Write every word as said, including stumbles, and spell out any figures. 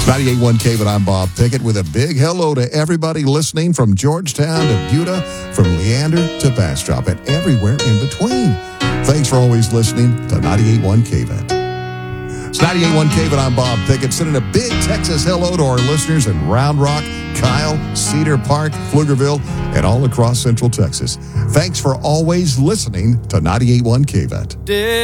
ninety-eight point one K, but I'm Bob Pickett with a big hello to everybody listening from Georgetown to Buda, from Leander to Bastrop, and everywhere in between. Thanks for always listening to ninety-eight point one K V E T. It's ninety-eight point one K V E T, I'm Bob Pickett, sending a big Texas hello to our listeners in Round Rock, Kyle, Cedar Park, Pflugerville, and all across Central Texas. Thanks for always listening to ninety-eight point one K V E T.